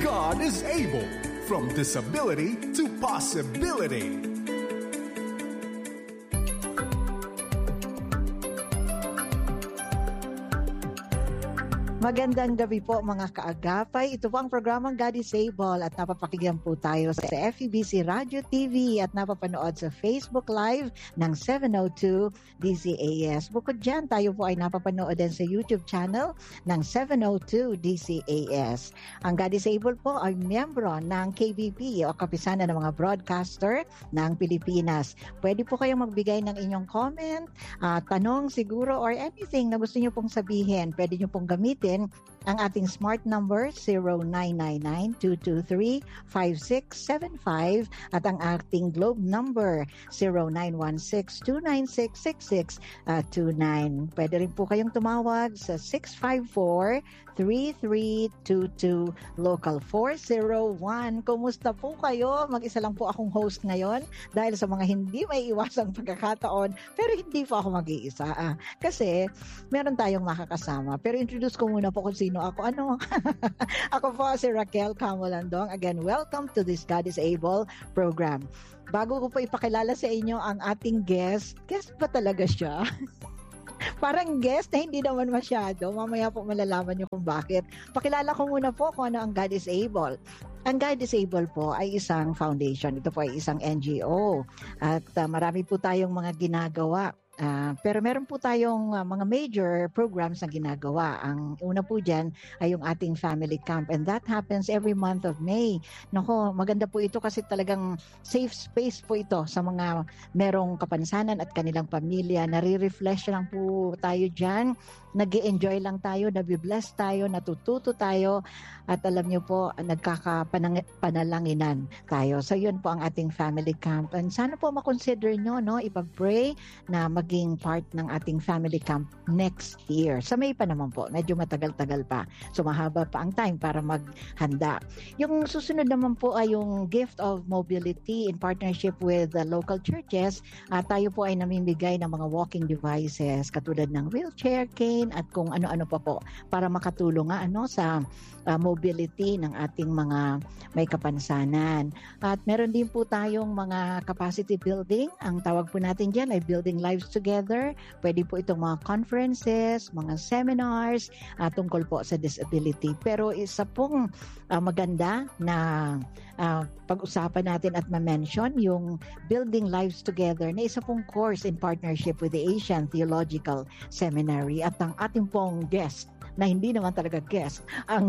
God is able. From disability to possibility. Magandang gabi po mga kaagapay. Ito po ang programang God is Able at napapakinggan po tayo sa FEBC Radio TV at napapanood sa Facebook Live ng 702 DCAS. Bukod dyan, tayo po ay napapanood din sa YouTube channel ng 702 DCAS. Ang God is Able po ay miyembro ng KBP o Kapisanan ng mga Broadcaster ng Pilipinas. Pwede po kayong magbigay ng inyong comment, tanong siguro or anything na gusto nyo pong sabihin. Pwede nyo pong gamitin ang ating smart number 0999-223-5675 at ang ating globe number 0916-296-6629. Pwede rin po kayong tumawag sa 654-3322 local 401. Kumusta po kayo? Mag-isa lang po akong host ngayon dahil sa mga hindi may iwasang pagkakataon, pero hindi po ako mag-iisa. Kasi meron tayong makakasama. Pero introduce ko muna po kung sino ako. Ako po si Raquel Camolandong. Again, welcome to this God is Able program. Bago ko po ipakilala sa inyo ang ating guest ba talaga siya? Parang guest na hindi naman masyado. Mamaya po malalaman niyo kung bakit. Pakilala ko muna po kung ano ang God is Able. Ang God is Able po ay isang foundation. Ito po ay isang NGO. At marami po tayong mga ginagawa. Pero meron po tayong mga major programs na ginagawa. Ang una po dyan ay yung ating family camp and that happens every month of May. Nako, maganda po ito kasi talagang safe space po ito sa mga merong kapansanan at kanilang pamilya. Nare-refresh lang po tayo dyan. Nag-i-enjoy lang tayo, nabibless tayo, natututo tayo at alam nyo po, nagkakapanalanginan tayo. So yun po ang ating family camp and sana po makonsider nyo, no, ipag-pray na maging part ng ating family camp next year. Sa May pa naman po, medyo matagal-tagal pa. So mahaba pa ang time para maghanda. Yung susunod naman po ay yung gift of mobility in partnership with the local churches. Tayo po ay namimigay ng mga walking devices katulad ng wheelchair, cane at kung ano-ano pa po para makatulong sa mobility ng ating mga may kapansanan. At meron din po tayong mga capacity building. Ang tawag po natin dyan ay Building Lives Together. Pwede po itong mga conferences, mga seminars tungkol po sa disability. Pero isa pong maganda na pag-usapan natin at ma-mention yung Building Lives Together na isa pong course in partnership with the Asian Theological Seminary. At ang ating pong guest na hindi naman talaga guest, ang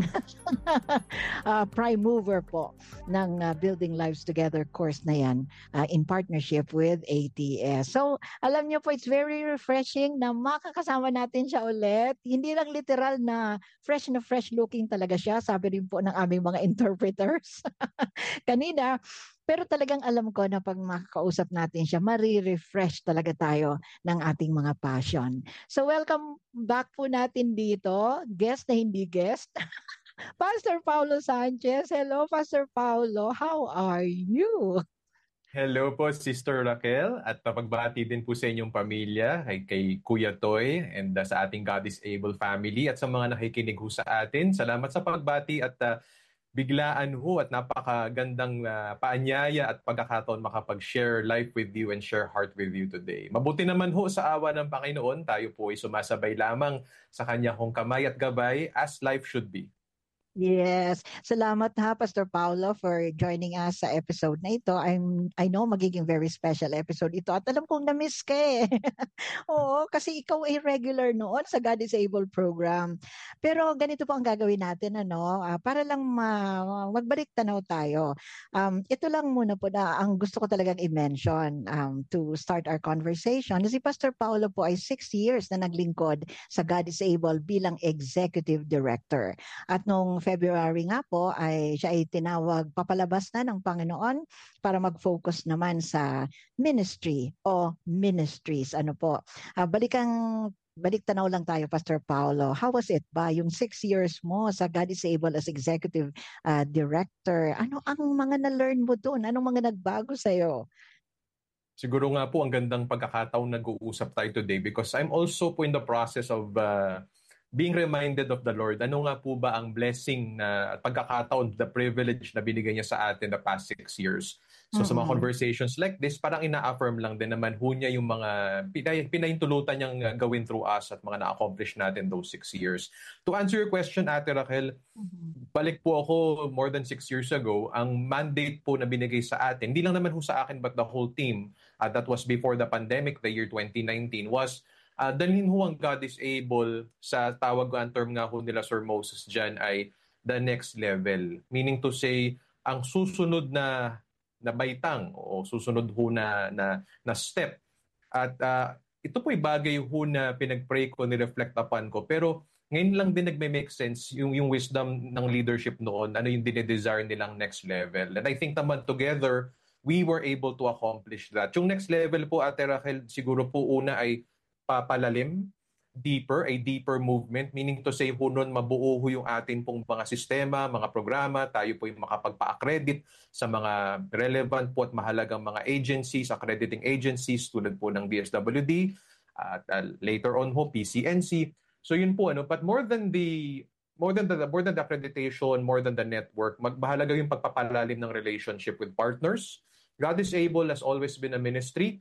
prime mover po ng Building Lives Together course na yan in partnership with ATS. So, alam niyo po, it's very refreshing na makakasama natin siya ulit. Hindi lang literal na fresh looking talaga siya. Sabi rin po ng aming mga interpreters kanina. Pero talagang alam ko na pag makakausap natin siya, mari-refresh talaga tayo ng ating mga passion. So welcome back po natin dito, guest na hindi guest, Pastor Paulo Sanchez. Hello, Pastor Paulo. How are you? Hello po, Sister Raquel, at papagbati din po sa inyong pamilya, kay Kuya Toy, and sa ating God is Able family, at sa mga nakikinig ho sa atin. Salamat sa pagbati at biglaan ho at napakagandang paanyaya at pagkakataon makapag-share life with you and share heart with you today. Mabuti naman ho sa awa ng Panginoon, tayo po ay sumasabay lamang sa Kanya hong kamay at gabay as life should be. Yes. Salamat Pastor Paulo, for joining us sa episode na ito. I know magiging very special episode ito at alam kong na-miss ka eh. Oo, kasi ikaw ay regular noon sa God is Able program. Pero ganito po ang gagawin natin, para lang magbalik tanaw tayo. Ito lang muna po na ang gusto ko talagang i-mention to start our conversation. Si Pastor Paulo po ay 6 years na naglingkod sa God is Able bilang Executive Director. At nung February nga po ay siya ay tinawag papalabas na ng Panginoon para mag-focus naman sa ministry o ministries. Balik tanaw lang tayo, Pastor Paulo. How was it ba yung 6 years mo sa God is Able as Executive Director? Ano ang mga na-learn mo doon? Anong mga nagbago sa'yo? Siguro nga po ang gandang pagkakataon nag-uusap tayo today because I'm also po in the process of being reminded of the Lord, ano nga po ba ang blessing na at pagkakataon, the privilege na binigay niya sa atin the past 6 years. So sa mga conversations like this, parang ina-affirm lang din naman ho niya yung mga pinahintulutan niyang gawin through us at mga na-accomplish natin those 6 years. To answer your question, Ate Raquel, balik po ako more than 6 years ago. Ang mandate po na binigay sa atin, hindi lang naman ho sa akin but the whole team, that was before the pandemic, the year 2019, was dalhin ho ang God is able, sa tawag ang term nga ho nila Sir Moses dyan ay the next level. Meaning to say, ang susunod na baitang o susunod ho na step. At ito po'y bagay ho na pinag-pray ko, ni-reflect upon ko. Pero ngayon lang din nagme-make sense yung wisdom ng leadership noon, ano yung dinidesire nilang next level. And I think naman together, we were able to accomplish that. Yung next level po, Ate Raquel, siguro po una ay papalalim, a deeper movement, meaning to say ho nun mabuo ho yung atin pong mga sistema, mga programa, tayo po yung makapagpa-accredit sa mga relevant po at mahalagang mga agencies, accrediting agencies tulad po ng DSWD at later on ho PCNC. So yun po but more than the accreditation, more than the network, maghalaga yung pagpapalalim ng relationship with partners. God is Able has always been a ministry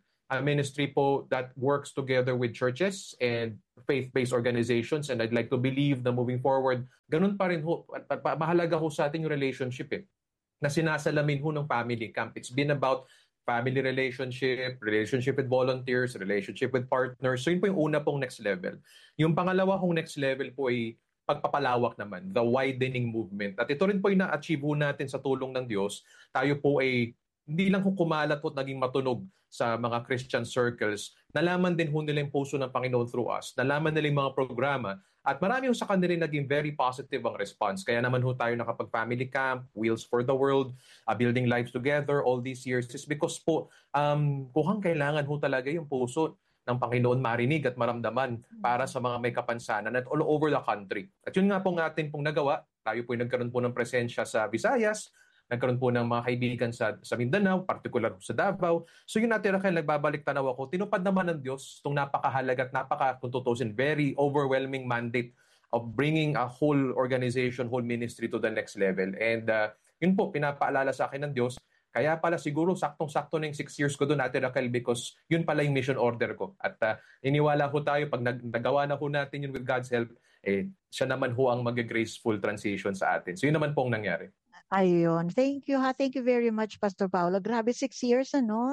po that works together with churches and faith-based organizations, and I'd like to believe na moving forward, ganun pa rin ho, mahalaga ho sa atin yung relationship na sinasalamin ho ng family camp. It's been about family relationship with volunteers, relationship with partners. So yun po yung una pong next level. Yung pangalawa kong next level po ay pagpapalawak naman, the widening movement. At ito rin po yung na-achieve ho natin sa tulong ng Diyos. Tayo po ay hindi lang kumalat po at naging matunog sa mga Christian circles. Nalaman din ho nila yung puso ng Panginoon through us. Nalaman nila yung mga programa. At marami sa kanila naging very positive ang response. Kaya naman ho tayo nakapag-family camp, Wheels for the World, Building Lives Together, all these years is because po, kuhang kailangan ho talaga yung puso ng Panginoon marinig at maramdaman para sa mga may kapansanan at all over the country. At yun nga po atin pong nagawa. Tayo po yung nagkaroon po ng presensya sa Visayas, nagkaroon po ng mga kaibigan sa Mindanao, particular sa Davao. So yun natin, Raquel, nagbabalik tanaw ako. Tinupad naman ng Diyos itong napakahalaga at kung tutusin, very overwhelming mandate of bringing a whole organization, whole ministry to the next level. And yun po, pinapaalala sa akin ng Diyos. Kaya pala siguro saktong-sakto na yung 6 years ko doon, Ate Raquel, because yun pala yung mission order ko. At iniwala ko tayo, pag nagawa na ho natin yun with God's help, siya naman ho ang mag-graceful transition sa atin. So yun naman po ang nangyari. Ayun. Thank you ha. Thank you very much, Pastor Paolo. Grabe, 6 years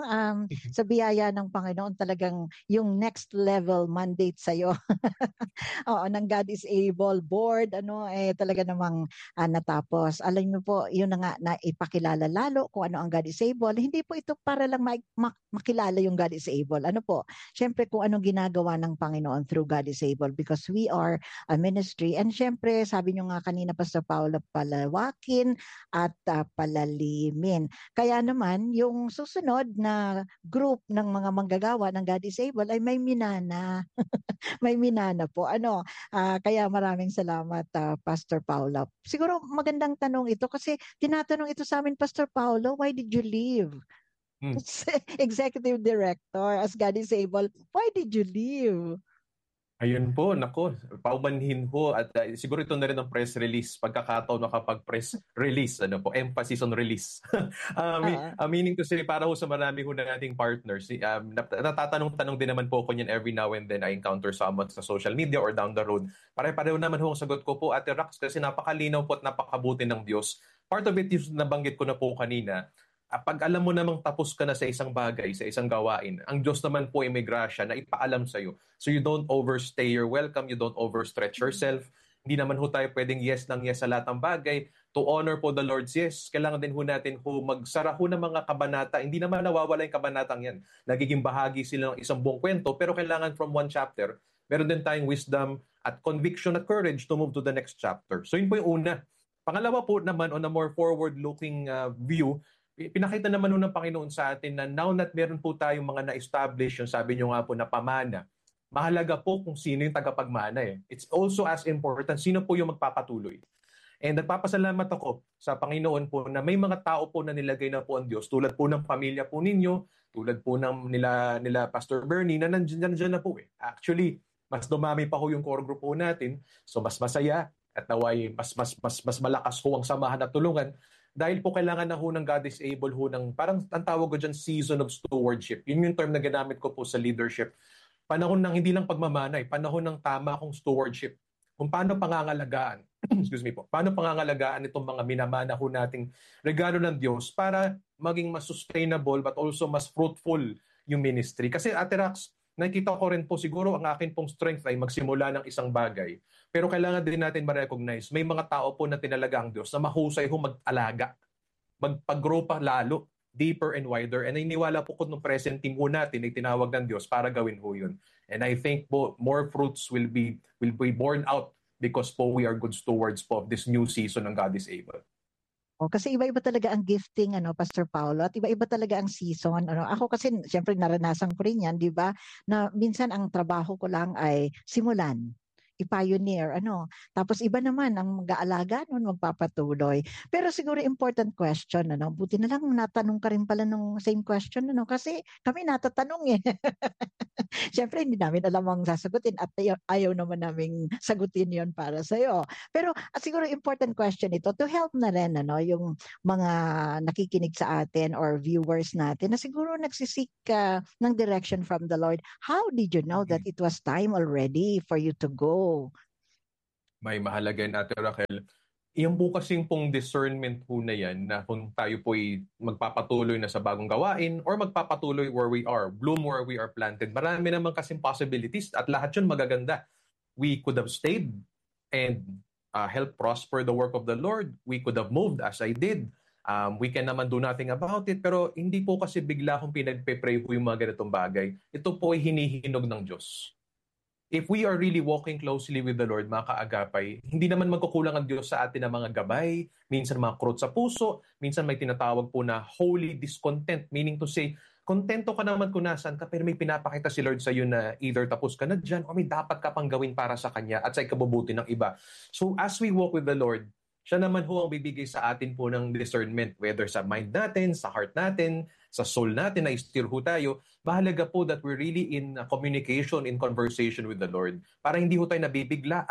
sa biyaya ng Panginoon talagang yung next level mandate sa'yo. Oo, ng God is Able board, talaga namang natapos. Alam niyo po, yun na nga na ipakilala lalo kung ano ang God is Able. Hindi po ito para lang makilala yung God is Able. Syempre kung anong ginagawa ng Panginoon through God is Able, because we are a ministry. And syempre, sabi niyo nga kanina, Pastor Paolo, palawakin at palalimin. Kaya naman, yung susunod na group ng mga manggagawa ng God is Able ay may minana. May minana po. Kaya maraming salamat, Pastor Paolo. Siguro magandang tanong ito kasi tinatanong ito sa amin, Pastor Paolo, why did you leave? Executive Director as God is Able. Why did you leave? Ayun po, nako, paumanhin ho at siguro ito na rin ang press release, pagkakataon nakapag-press release, emphasis on release. Meaning to say, para ho sa marami ho na nating partners, natatanong-tanong din naman po ko niyan every now and then I encounter someone sa social media or down the road. Pareho naman ho ang sagot ko po, Ate Rax, kasi napakalinaw po at napakabuti ng Diyos. Part of it yung nabanggit ko na po kanina, pag alam mo namang tapos ka na sa isang bagay, sa isang gawain, ang Diyos naman po ay may grasya na ipaalam sa'yo. So you don't overstay your welcome, you don't overstretch yourself. Hindi naman ho tayo pwedeng yes ng yes sa lahat ng bagay. To honor po the Lord's yes, kailangan din ho natin magsara ho ng mga kabanata. Hindi naman nawawala yung kabanatang yan. Nagiging bahagi sila ng isang buong kwento, pero kailangan from one chapter, meron din tayong wisdom at conviction at courage to move to the next chapter. So yun po yung una. Pangalawa po naman, on a more forward-looking view, pinakita naman ng Panginoon sa atin na now that meron po tayong mga na-establish, yung sabi nyo nga po na pamana, mahalaga po kung sino yung tagapagmana. It's also as important, sino po yung magpapatuloy. And nagpapasalamat ako sa Panginoon po na may mga tao po na nilagay na po ang Diyos, tulad po ng pamilya po ninyo, tulad po ng nila Pastor Bernie, na nandiyan na po. Actually, mas dumami pa ho yung core group po natin. So mas masaya at naway mas malakas ho ang samahan at tulungan. Dahil po kailangan na ho ng God is able ho ng, parang ang tawag ko dyan, season of stewardship. Yun yung term na ginamit ko po sa leadership. Panahon ng hindi lang pagmamanay, panahon ng tama kong stewardship. Kung paano pangangalagaan, excuse me po, paano pangangalagaan itong mga minamana ho nating regalo ng Diyos para maging mas sustainable but also mas fruitful yung ministry. Kasi Ate Rax, nakikita ko rin po siguro ang akin pong strength ay magsimula ng isang bagay. Pero kailangan din natin ma-recognize, may mga tao po na tinalaga ang Diyos na mahusay ho mag-alaga, magpag-grow pa lalo, deeper and wider. And iniwala po ko nung present team ho natin ay tinawag ng Diyos para gawin ho yun. And I think po more fruits will be born out because po we are good stewards po of this new season ng God is able. Kasi iba-iba talaga ang gifting, Pastor Paulo, at iba-iba talaga ang season. Ako kasi, siyempre, naranasan ko rin yan, di ba? Na minsan ang trabaho ko lang ay simulan, i-pioneer, Tapos iba naman ang mag-aalaga nun, magpapatuloy. Pero siguro important question, Buti na lang natanong ka rin pala ng same question, Kasi kami natatanong eh. Siyempre, hindi namin alam ang sasagutin at ayaw naman naming sagutin yon para sa'yo. Pero siguro important question ito to help na rin yung mga nakikinig sa atin or viewers natin na siguro nagsisik ng direction from the Lord. How did you know that it was time already for you to go? May mahalaga yun, Ate Raquel. Yung po kasing pong discernment po na yan na kung tayo po'y magpapatuloy na sa bagong gawain or magpapatuloy where we are, bloom where we are planted. Marami naman kasing possibilities at lahat yun magaganda. We could have stayed and help prosper the work of the Lord. We could have moved as I did. We can naman do nothing about it. Pero hindi po kasi bigla kung pinagpe-pray po yung mga ganitong bagay. Ito po ay hinihinog ng Diyos. If we are really walking closely with the Lord, mga kaagapay, hindi naman magkukulang ang Diyos sa atin ng mga gabay, minsan mga krot sa puso, minsan may tinatawag po na holy discontent, meaning to say, kontento ka naman kung nasaan ka, pero may pinapakita si Lord sa iyo na either tapos ka na dyan o may dapat ka pang gawin para sa Kanya at sa ikabubuti ng iba. So as we walk with the Lord, siya naman ho ang bibigay sa atin po ng discernment, whether sa mind natin, sa heart natin, sa soul natin na steer ho tayo. Mahalaga po that we're really in communication, in conversation with the Lord. Para hindi ho tayo nabibigla,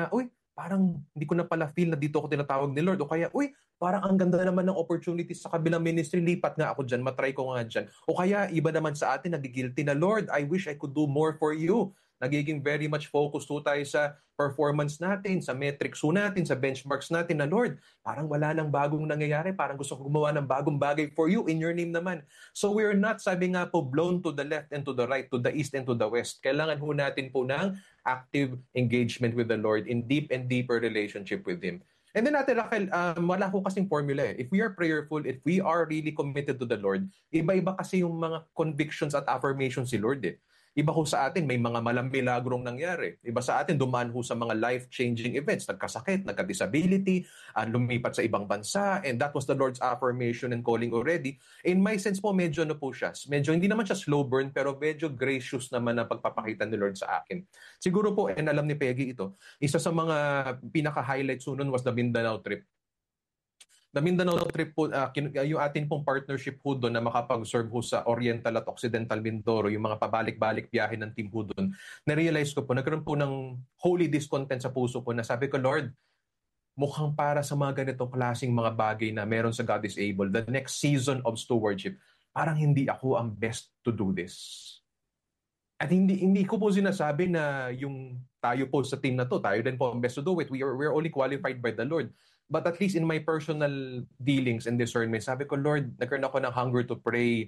parang hindi ko na pala feel na dito ako tinatawag ni Lord. O kaya, parang ang ganda naman ng opportunity sa kabilang ministry, lipat nga ako dyan, matry ko nga dyan. O kaya, iba naman sa atin, nagigilty na, Lord, I wish I could do more for you. Nagiging very much focused ho tayo sa performance natin, sa metrics ho natin, sa benchmarks natin na, Lord, parang wala nang bagong nangyayari, parang gusto ko gumawa ng bagong bagay for you in your name naman. So we're not, sabi nga po, blown to the left and to the right, to the east and to the west. Kailangan ho natin po ng active engagement with the Lord in deep and deeper relationship with Him. And then Ate Raquel, wala ko kasing formula eh. If we are prayerful, if we are really committed to the Lord, iba-iba kasi yung mga convictions at affirmations si Lord eh. Iba ho sa atin, may mga milagrom nangyari. Iba sa atin, dumaan ho sa mga life-changing events. Nagkasakit, nagka-disability, lumipat sa ibang bansa, and that was the Lord's affirmation and calling already. In my sense po, medyo po siya. Medyo, hindi naman siya slow burn, pero medyo gracious naman ang pagpapakita ni Lord sa akin. Siguro po, and alam ni Peggy ito, isa sa mga pinaka-highlights nun was the Mindanao trip. The Mindanao trip po, yung atin pong partnership po doon na makapag-serve ho sa Oriental at Occidental Mindoro, yung mga pabalik-balik biyahe ng team po doon, na-realize ko po, nagkaroon po ng holy discontent sa puso ko na sabi ko, Lord, mukhang para sa mga ganitong klaseng mga bagay na meron sa God is able, the next season of stewardship, parang hindi ako ang best to do this. At hindi ko po sinasabi na yung tayo po sa team na to, tayo din po ang best to do it. We're only qualified by the Lord. But at least in my personal dealings and discernment, sabi ko, Lord, nagkaroon ako ng hunger to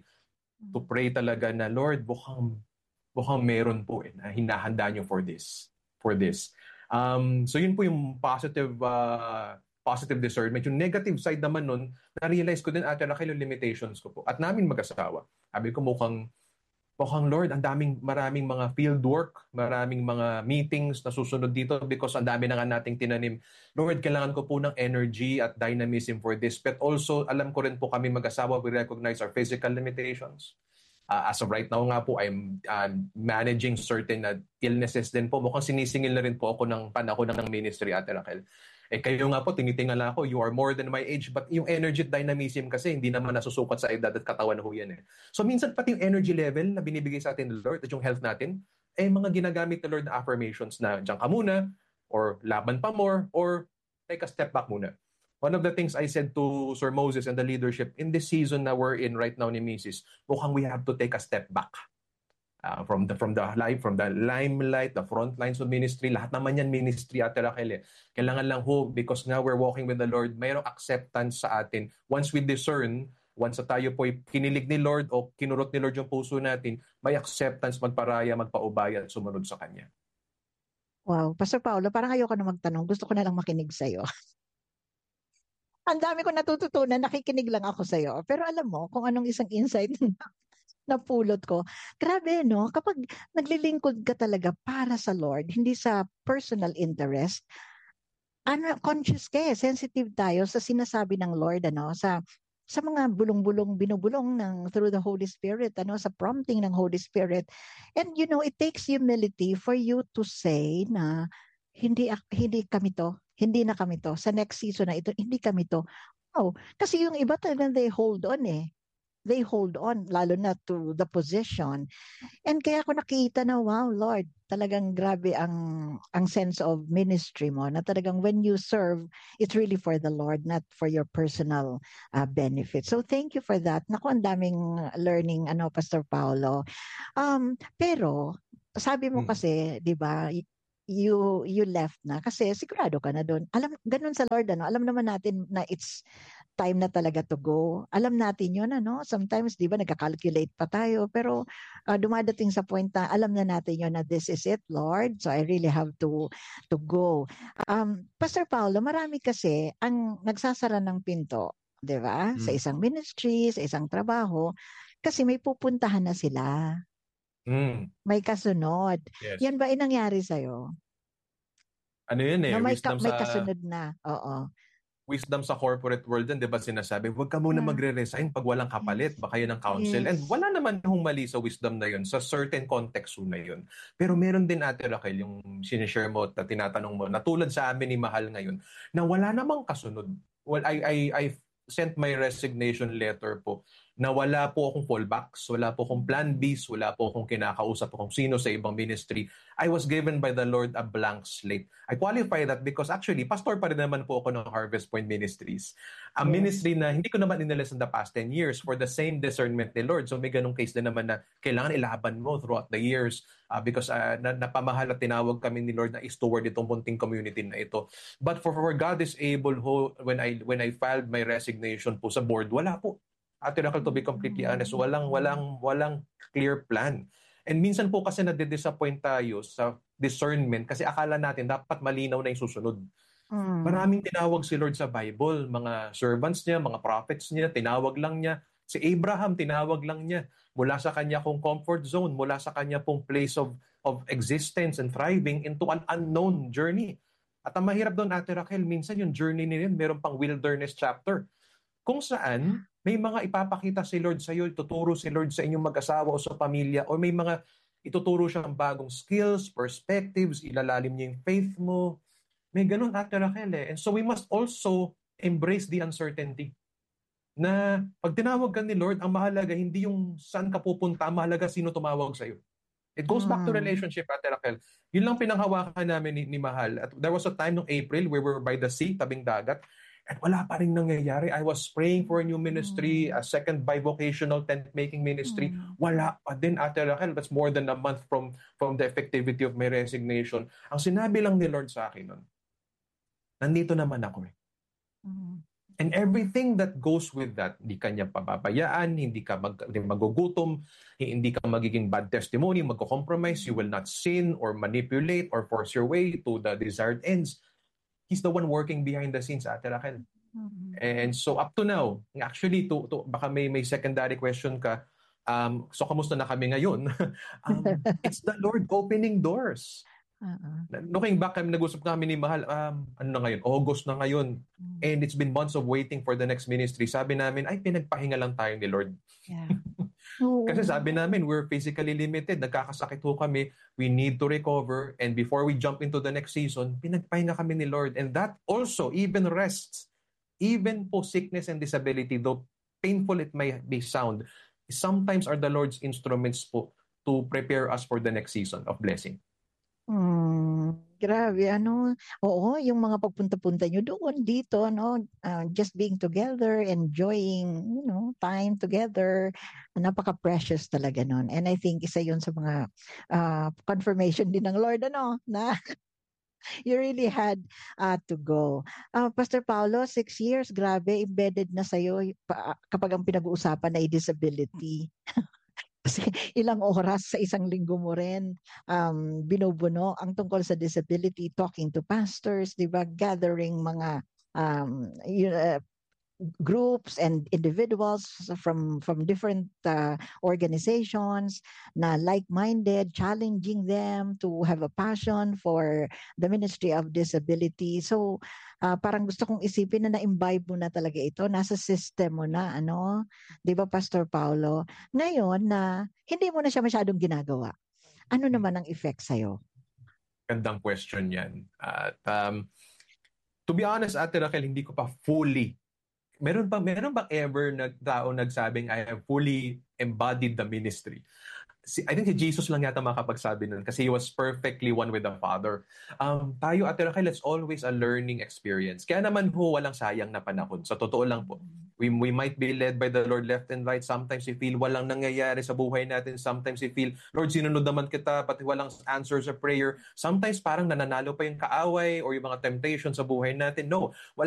pray talaga na, Lord, mukhang meron po na hinahanda nyo for this. So yun po yung positive discernment. Yung negative side naman nun, na-realize ko din, Ate Raquel, yung limitations ko po. At namin mag-asawa. Sabi ko, mukhang Lord, maraming mga field work, maraming mga meetings na susunod dito because ang dami na nga nating tinanim. Lord, kailangan ko po ng energy at dynamism for this. But also, alam ko rin po kami mag-asawa, we recognize our physical limitations. As of right now nga po, I'm managing certain illnesses din po. Mukhang sinisingil na rin po ako ng panahon ng ministry, Ate Raquel. Kayo nga po, tinitingala ako, you are more than my age, but yung energy at dynamism kasi hindi naman nasusukat sa edad at katawan ho yan eh. So minsan pati yung energy level na binibigay sa atin ng Lord at yung health natin, mga ginagamit ni Lord na affirmations na diyan ka muna, or laban pa more, or take a step back muna. One of the things I said to Sir Moses and the leadership in this season na we're in right now ni Mrs., mukhang we have to take a step back. From the limelight, the front lines of ministry, lahat naman yan ministry, Ate Raquel. Kailangan lang because nga we're walking with the Lord, mayroong acceptance sa atin. Once we discern, once tayo po kinilig ni Lord o kinurot ni Lord yung puso natin, may acceptance, magparaya, magpaubaya at sumunod sa Kanya. Wow, Pastor Paolo, parang ayoko na magtanong. Gusto ko na lang makinig sa'yo. Ang dami ko natututunan, nakikinig lang ako sa'yo. Pero alam mo, kung anong isang insight napulot ko. Grabe, no? Kapag naglilingkod ka talaga para sa Lord, hindi sa personal interest, conscious ka sensitive tayo sa sinasabi ng Lord, sa mga bulong-bulong binubulong through the Holy Spirit, sa prompting ng Holy Spirit. And it takes humility for you to say na hindi kami to, hindi na kami to. Sa next season na ito, hindi kami to. Oh, kasi yung iba talaga they hold on. They hold on, lalo na to the position. And kaya ako nakita na, wow, Lord, talagang grabe ang sense of ministry mo, na talagang when you serve, it's really for the Lord, not for your personal benefit. So thank you for that. Naku, ang daming learning, Pastor Paolo. Pero, sabi mo kasi, di ba, you left na kasi sigurado ka na doon. Ganun sa Lord, alam naman natin na it's time na talaga to go. Alam natin yun, sometimes, di ba, nagka-calculate pa tayo, pero dumadating sa point na alam na natin yun na this is it, Lord, so I really have to go. Pastor Paolo, marami kasi ang nagsasara ng pinto, di ba, sa isang ministry, sa isang trabaho, kasi may pupuntahan na sila. May kasunod. Yes. Yan ba nangyari sa'yo? Ano yun may kasunod na. Oo. Wisdom sa corporate world din, di ba sinasabi, huwag ka muna magre-resign pag walang kapalit, baka yun ang counsel. Yes. And wala naman hong mali sa wisdom na yun, sa certain context na yun. Pero meron din, Ate Raquel, yung sinishare mo at tinatanong mo, na tulad sa amin ni Mahal ngayon, na wala namang kasunod. Well, I sent my resignation letter po na wala po akong fallbacks, wala po akong plan Bs, wala po akong kinakausap kung sino sa ibang ministry. I was given by the Lord a blank slate. I qualify that because actually, pastor pa rin naman po ako ng Harvest Point Ministries. A ministry na hindi ko naman inalis in the past 10 years for the same discernment ni Lord. So may ganung case na naman na kailangan ilaban mo throughout the years because napamahal at tinawag kami ni Lord na steward itong munting community na ito. But for God is able, when I filed my resignation po sa board, wala po. Ate Raquel, to be completely honest, walang clear plan. And minsan po kasi nade-disappoint tayo sa discernment kasi akala natin dapat malinaw na yung susunod. Maraming tinawag si Lord sa Bible, mga servants niya, mga prophets niya, tinawag lang niya. Si Abraham, tinawag lang niya mula sa kanya pong comfort zone, mula sa kanya pong place of existence and thriving into an unknown journey. At ang mahirap doon, Ate Raquel, minsan yung journey niya meron pang wilderness chapter. Kung saan may mga ipapakita si Lord sa iyo, ituturo si Lord sa inyong mag-asawa o sa pamilya, o may mga ituturo siyang bagong skills, perspectives, ilalalim niya yung faith mo. May ganun, Ate Raquel. And so we must also embrace the uncertainty. Na pag tinawag ka ni Lord, ang mahalaga hindi yung saan ka pupunta, ang mahalaga sino tumawag sa iyo. It goes back to relationship, Ate Raquel. Yun lang pinanghawakan namin ni Mahal. At there was a time noong April, we were by the sea, tabing dagat, at wala pa rin nangyayari. I was praying for a new ministry, a second bivocational tent-making ministry. Wala pa din, Ate Raquel. That's more than a month from the effectivity of my resignation. Ang sinabi lang ni Lord sa akin nun, nandito naman ako eh. And everything that goes with that, hindi ka niya pababayaan, hindi ka magugutom, hindi ka magiging bad testimony, magko-compromise, you will not sin or manipulate or force your way to the desired ends. He's the one working behind the scenes, Ate Raquel. And so up to now, actually, baka may secondary question ka, so kamusta na kami ngayon? It's the Lord opening doors. Looking back, nag-usap kami ni Mahal, ano na ngayon? August na ngayon. And it's been months of waiting for the next ministry. Sabi namin, ay, pinagpahinga lang tayo ni Lord. Yeah. Kasi sabi namin, we're physically limited. Nagkakasakit ho kami. We need to recover. And before we jump into the next season, pinagpahinga kami ni Lord. And that also, even rests, even po sickness and disability, though painful it may be sound, sometimes are the Lord's instruments po to prepare us for the next season of blessing. Grabe, oo, yung mga pagpunta-punta nyo doon, dito, just being together, enjoying, time together, napaka-precious talaga nun. And I think isa yun sa mga confirmation din ng Lord, na you really had to go. Pastor Paulo, 6 years, grabe, embedded na sa'yo kapag ang pinag-uusapan ay disability. Kasi ilang oras sa isang linggo mo rin binubuno ang tungkol sa disability, talking to pastors, di ba? Gathering mga groups and individuals from different organizations na like-minded, challenging them to have a passion for the ministry of disability. So, parang gusto kong isipin na na-imbibe mo na talaga ito, nasa system mo na, di ba, Pastor Paulo? Ngayon na hindi mo na siya masyadong ginagawa, ano naman ang effect sa'yo? Gandang question yan. At to be honest, Ate Raquel, hindi ko pa fully meron bang ever tao nagsabing I have fully embodied the ministry? I think si Jesus lang yata makapagsabi nun kasi he was perfectly one with the Father. Tayo, Ate Raquel, it's always a learning experience. Kaya naman walang sayang na panahon. Sa totoo lang po, we might be led by the Lord left and right. Sometimes we feel walang nangyayari sa buhay natin. Sometimes we feel, Lord, sinunod naman kita, pati walang answer sa prayer. Sometimes parang nananalo pa yung kaaway or yung mga temptation sa buhay natin. No,